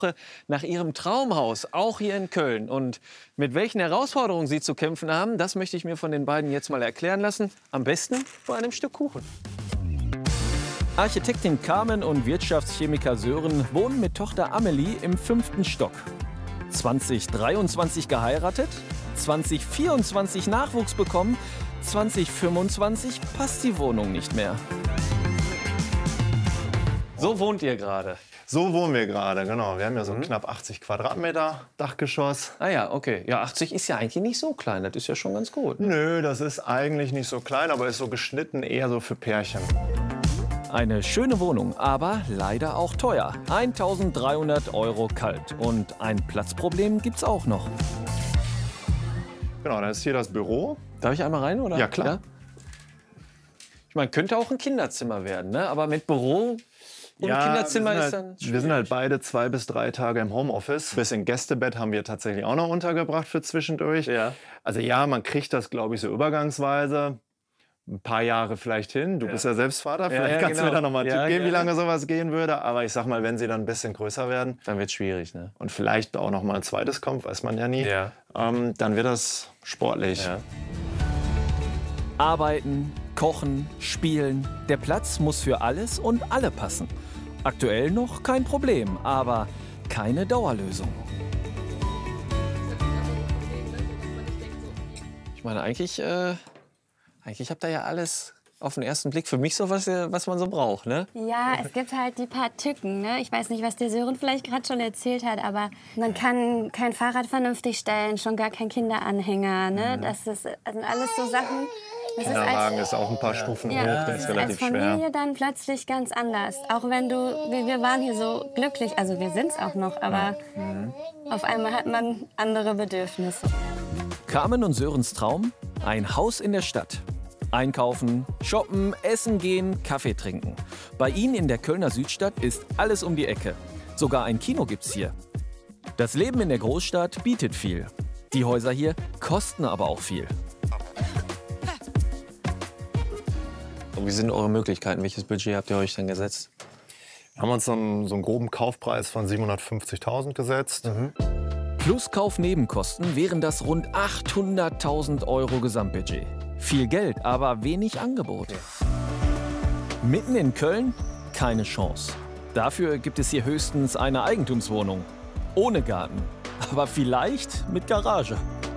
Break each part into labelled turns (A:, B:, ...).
A: nach ihrem Traumhaus, auch hier in Köln. Und mit welchen Herausforderungen sie zu kämpfen haben, das möchte ich mir von den beiden jetzt mal erklären lassen. Am besten vor einem Stück Kuchen. Architektin Carmen und Wirtschaftschemiker Sören wohnen mit Tochter Amelie im 5. Stock. 2023 geheiratet, 2024 Nachwuchs bekommen, 2025 passt die Wohnung nicht mehr. So wohnt ihr gerade?
B: So wohnen wir gerade, genau. Wir haben ja so knapp 80 Quadratmeter Dachgeschoss.
A: Ah ja, okay. Ja, 80 ist ja eigentlich nicht so klein. Das ist ja schon ganz gut.
B: Nö, das ist eigentlich nicht so klein, aber ist so geschnitten eher so für Pärchen.
A: Eine schöne Wohnung, aber leider auch teuer. 1.300 € kalt. Und ein Platzproblem gibt's auch noch.
B: Genau, dann ist hier das Büro.
A: Darf ich einmal rein, oder?
B: Ja, klar.
A: Ja? Ich meine, könnte auch ein Kinderzimmer werden, ne? Aber mit Büro und Kinderzimmer ist dann schwierig.
B: Wir sind halt beide 2 bis 3 Tage im Homeoffice. Ein bisschen Gästebett haben wir tatsächlich auch noch untergebracht für zwischendurch.
A: Ja.
B: Also ja, man kriegt das, glaube ich, so übergangsweise. Ein paar Jahre vielleicht hin. Du bist ja selbst Vater. Vielleicht kannst du mir da noch mal einen Tipp geben, wie lange sowas gehen würde. Aber ich sag mal, wenn sie dann ein bisschen größer werden.
A: Dann wird es schwierig, ne?
B: Und vielleicht auch noch mal ein zweites kommt, weiß man ja nie.
A: Ja.
B: Dann wird das sportlich.
A: Ja. Arbeiten, kochen, spielen. Der Platz muss für alles und alle passen. Aktuell noch kein Problem, aber keine Dauerlösung. Ich meine, eigentlich habt ihr ja alles auf den ersten Blick für mich so was man so braucht, ne?
C: Ja, es gibt halt die paar Tücken, ne? Ich weiß nicht, was der Sören vielleicht gerade schon erzählt hat, aber man kann kein Fahrrad vernünftig stellen, schon gar kein Kinderanhänger, ne? Das sind alles so Sachen.
B: Kinderwagen ist auch ein paar Stufen hoch, der ist relativ schwer.
C: Als Familie dann plötzlich ganz anders. Auch wenn wir waren hier so glücklich, also wir sind es auch noch, aber auf einmal hat man andere Bedürfnisse.
A: Carmen und Sörens Traum? Ein Haus in der Stadt. Einkaufen, shoppen, essen gehen, Kaffee trinken. Bei ihnen in der Kölner Südstadt ist alles um die Ecke. Sogar ein Kino gibt's hier. Das Leben in der Großstadt bietet viel. Die Häuser hier kosten aber auch viel. Und wie sind eure Möglichkeiten? Welches Budget habt ihr euch denn gesetzt?
B: Wir haben uns so einen groben Kaufpreis von 750.000 gesetzt.
A: Plus Kaufnebenkosten wären das rund 800.000 € Gesamtbudget. Viel Geld, aber wenig Angebot. Mitten in Köln? Keine Chance. Dafür gibt es hier höchstens eine Eigentumswohnung. Ohne Garten. Aber vielleicht mit Garage.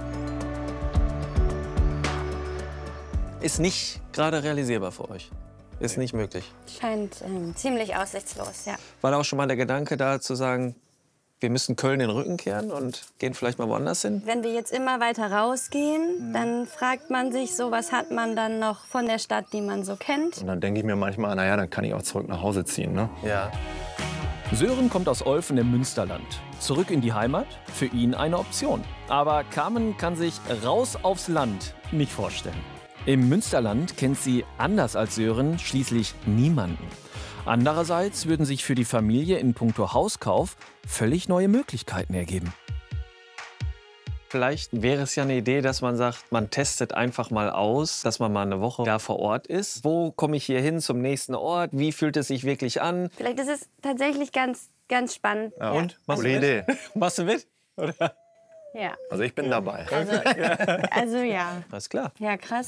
A: Ist nicht gerade realisierbar für euch. Ist nicht möglich.
C: Scheint ziemlich aussichtslos, ja.
A: War da auch schon mal der Gedanke da zu sagen, wir müssen Köln den Rücken kehren und gehen vielleicht mal woanders hin?
C: Wenn wir jetzt immer weiter rausgehen, dann fragt man sich so, was hat man dann noch von der Stadt, die man so kennt?
B: Und dann denke ich mir manchmal, naja, dann kann ich auch zurück nach Hause ziehen, ne?
A: Ja. Sören kommt aus Olfen im Münsterland. Zurück in die Heimat? Für ihn eine Option. Aber Carmen kann sich raus aufs Land nicht vorstellen. Im Münsterland kennt sie, anders als Sören, schließlich niemanden. Andererseits würden sich für die Familie in puncto Hauskauf völlig neue Möglichkeiten ergeben. Vielleicht wäre es ja eine Idee, dass man sagt, man testet einfach mal aus, dass man mal eine Woche da vor Ort ist. Wo komme ich hier hin zum nächsten Ort? Wie fühlt es sich wirklich an?
C: Vielleicht ist es tatsächlich ganz, ganz spannend.
B: Ja,
C: Ja.
B: und? Coole Idee.
A: Machst du mit? Oder?
C: Ja.
B: Also ich bin dabei.
C: Also ja.
A: Alles klar.
C: Ja, krass.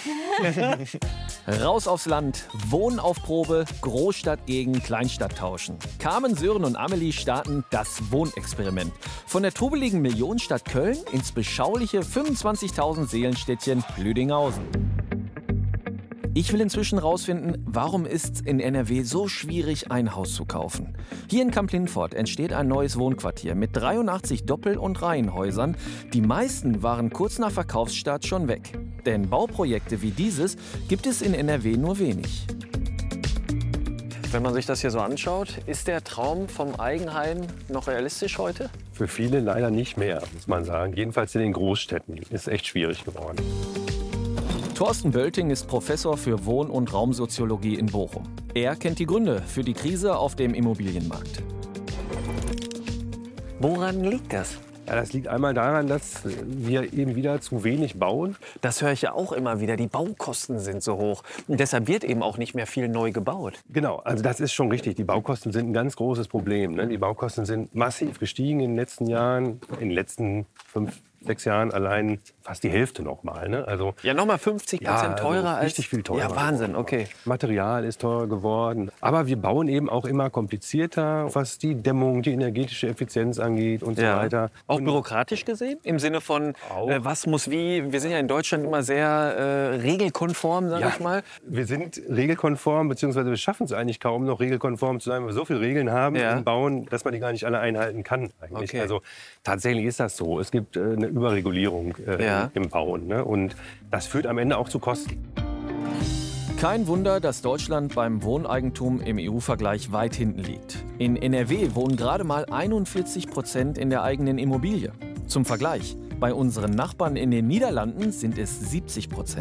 A: Raus aufs Land, Wohnen auf Probe, Großstadt gegen Kleinstadt tauschen. Carmen, Sören und Amelie starten das Wohnexperiment. Von der trubeligen Millionenstadt Köln ins beschauliche 25.000 Seelenstädtchen Lüdinghausen. Ich will inzwischen rausfinden, warum ist es in NRW so schwierig, ein Haus zu kaufen. Hier in Kamp-Lintfort entsteht ein neues Wohnquartier mit 83 Doppel- und Reihenhäusern. Die meisten waren kurz nach Verkaufsstart schon weg. Denn Bauprojekte wie dieses gibt es in NRW nur wenig. Wenn man sich das hier so anschaut, ist der Traum vom Eigenheim noch realistisch heute?
D: Für viele leider nicht mehr, muss man sagen. Jedenfalls in den Großstädten ist echt schwierig geworden.
A: Thorsten Bölting ist Professor für Wohn- und Raumsoziologie in Bochum. Er kennt die Gründe für die Krise auf dem Immobilienmarkt. Woran liegt das?
D: Ja, das liegt einmal daran, dass wir eben wieder zu wenig bauen.
A: Das höre ich ja auch immer wieder. Die Baukosten sind so hoch. Und deshalb wird eben auch nicht mehr viel neu gebaut.
D: Genau, also das ist schon richtig. Die Baukosten sind ein ganz großes Problem. Ne? Die Baukosten sind massiv gestiegen in den letzten Jahren, in den letzten 5, 6 Jahren allein fast die Hälfte noch mal. Ne? Also,
A: ja, nochmal 50% teurer als...
D: Richtig viel teurer.
A: Ja, Wahnsinn, okay.
D: Material ist teurer geworden. Aber wir bauen eben auch immer komplizierter, was die Dämmung, die energetische Effizienz angeht und so weiter.
A: Auch bürokratisch gesehen? Im Sinne von, was muss wie? Wir sind ja in Deutschland immer sehr regelkonform, sag ich mal.
D: Wir sind regelkonform, beziehungsweise wir schaffen es eigentlich kaum noch regelkonform zu sein, weil wir so viele Regeln haben im Bauen, dass man die gar nicht alle einhalten kann eigentlich.
A: Okay.
D: Also tatsächlich ist das so. Es gibt eine Überregulierung im Bauen. Ne? Und das führt am Ende auch zu Kosten.
A: Kein Wunder, dass Deutschland beim Wohneigentum im EU-Vergleich weit hinten liegt. In NRW wohnen gerade mal 41% in der eigenen Immobilie. Zum Vergleich, bei unseren Nachbarn in den Niederlanden sind es 70%.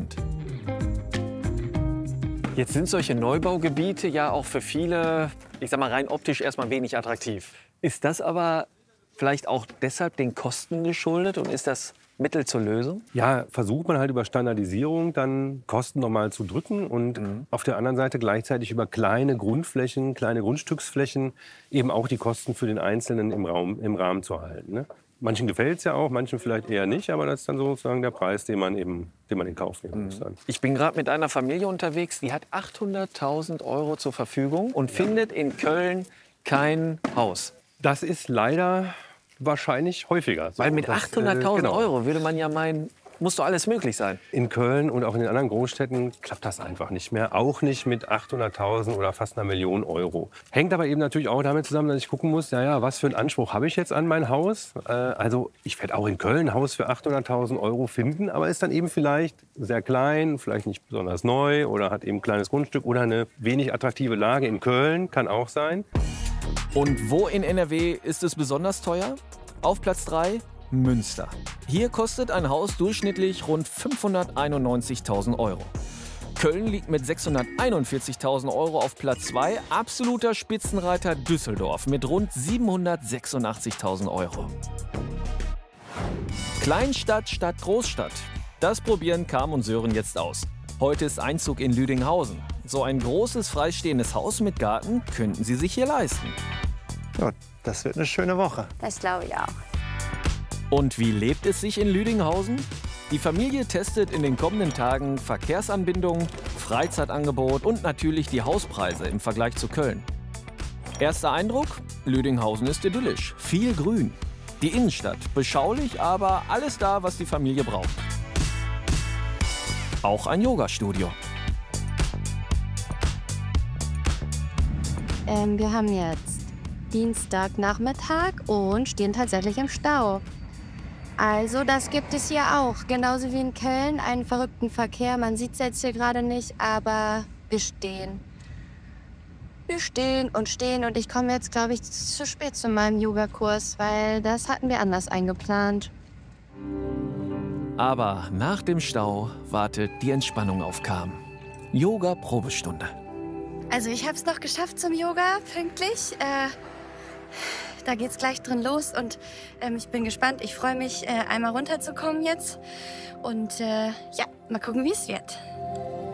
A: Jetzt sind solche Neubaugebiete ja auch für viele, ich sag mal rein optisch erstmal wenig attraktiv. Ist das aber vielleicht auch deshalb den Kosten geschuldet und ist das Mittel zur Lösung?
D: Ja, versucht man halt über Standardisierung dann Kosten nochmal zu drücken und auf der anderen Seite gleichzeitig über kleine Grundflächen, kleine Grundstücksflächen eben auch die Kosten für den Einzelnen im Rahmen zu halten. Ne? Manchen gefällt es ja auch, manchen vielleicht eher nicht, aber das ist dann sozusagen der Preis, den man in Kauf nehmen muss. Dann.
A: Ich bin gerade mit einer Familie unterwegs, die hat 800.000 € zur Verfügung und findet in Köln kein Haus.
D: Das ist leider wahrscheinlich häufiger.
A: Weil mit 800.000 € würde man ja meinen, muss doch alles möglich sein.
D: In Köln und auch in den anderen Großstädten klappt das einfach nicht mehr. Auch nicht mit 800.000 oder fast 1 Million €. Hängt aber eben natürlich auch damit zusammen, dass ich gucken muss, was für einen Anspruch habe ich jetzt an mein Haus? Also ich werde auch in Köln ein Haus für 800.000 € finden, aber ist dann eben vielleicht sehr klein, vielleicht nicht besonders neu oder hat eben ein kleines Grundstück oder eine wenig attraktive Lage in Köln, kann auch sein.
A: Und wo in NRW ist es besonders teuer? Auf Platz 3 Münster. Hier kostet ein Haus durchschnittlich rund 591.000 €. Köln liegt mit 641.000 € auf Platz 2. Absoluter Spitzenreiter Düsseldorf mit rund 786.000 €. Kleinstadt statt Großstadt. Das probieren Carmen und Sören jetzt aus. Heute ist Einzug in Lüdinghausen. So ein großes freistehendes Haus mit Garten könnten sie sich hier leisten.
B: Ja, das wird eine schöne Woche.
C: Das glaube ich auch.
A: Und wie lebt es sich in Lüdinghausen? Die Familie testet in den kommenden Tagen Verkehrsanbindung, Freizeitangebot und natürlich die Hauspreise im Vergleich zu Köln. Erster Eindruck? Lüdinghausen ist idyllisch, viel Grün. Die Innenstadt, beschaulich, aber alles da, was die Familie braucht. Auch ein Yoga-Studio.
C: Wir haben jetzt Dienstagnachmittag und stehen tatsächlich im Stau. Also das gibt es hier auch, genauso wie in Köln, einen verrückten Verkehr. Man sieht es jetzt hier gerade nicht, aber wir stehen. Wir stehen und ich komme jetzt, glaube ich, zu spät zu meinem Yogakurs, weil das hatten wir anders eingeplant.
A: Aber nach dem Stau wartet die Entspannung auf Carmen. Yoga-Probestunde.
C: Also ich habe es noch geschafft zum Yoga, pünktlich. Da geht's gleich drin los und ich bin gespannt. Ich freue mich, einmal runterzukommen jetzt. Und mal gucken, wie es wird.